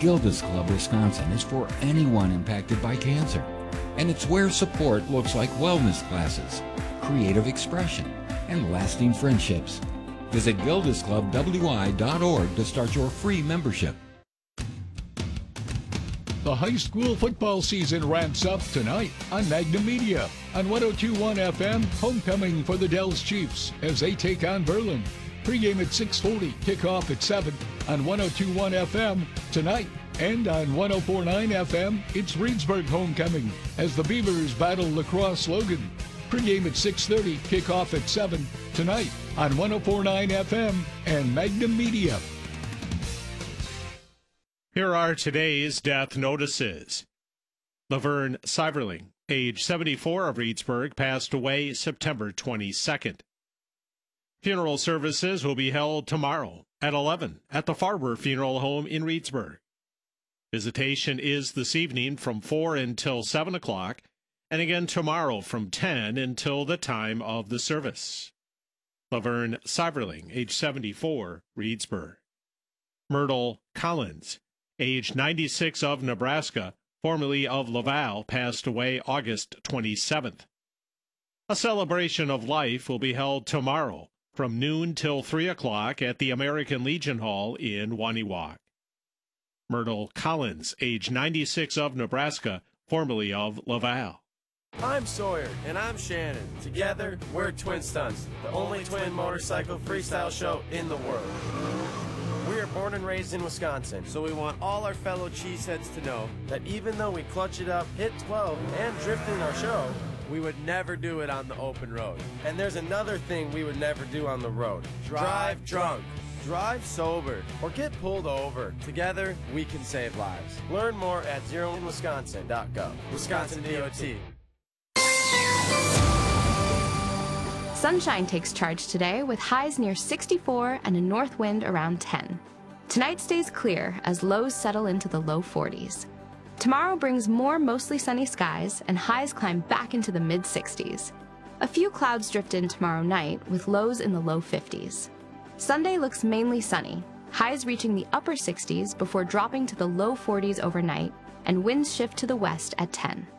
Gilda's Club Wisconsin is for anyone impacted by cancer, and it's where support looks like wellness classes, creative expression, and lasting friendships. Visit gildasclubwi.org to start your free membership. The high school football season ramps up tonight on Magnum Media. On 102.1 FM, homecoming for the Dells Chiefs as they take on Berlin. Pregame at 6:40, kickoff at 7 on 102.1 FM tonight. And on 104.9 FM, it's Reedsburg homecoming as the Beavers battle Lacrosse Logan. Pregame at 6:30, kickoff at 7 tonight on 104.9 FM and Magnum Media. Here are today's death notices. Laverne Seiverling, age 74 of Reedsburg, passed away September 22nd. Funeral services will be held tomorrow at 11 at the Farber Funeral Home in Reedsburg. Visitation is this evening from 4 until 7 o'clock, and again tomorrow from 10 until the time of the service. Laverne Seiverling, age 74, Reedsburg. Myrtle Collins, age 96 of Nebraska, formerly of Laval, passed away August 27th. A celebration of life will be held tomorrow from noon till 3 o'clock at the American Legion Hall in Waniwak. Myrtle Collins, age 96 of Nebraska, formerly of Laval. I'm Sawyer, and I'm Shannon. Together, we're Twin Stunts, the only twin motorcycle freestyle show in the world. We are born and raised in Wisconsin, so we want all our fellow cheeseheads to know that even though we clutch it up, hit 12, and drift in our show, we would never do it on the open road. And there's another thing we would never do on the road. Drive drunk. Drive sober, or get pulled over. Together, we can save lives. Learn more at zeroinwisconsin.gov. Wisconsin DOT. Sunshine takes charge today with highs near 64 and a north wind around 10. Tonight stays clear as lows settle into the low 40s. Tomorrow brings more mostly sunny skies and highs climb back into the mid-60s. A few clouds drift in tomorrow night with lows in the low 50s. Sunday looks mainly sunny, highs reaching the upper 60s before dropping to the low 40s overnight, and winds shift to the west at 10.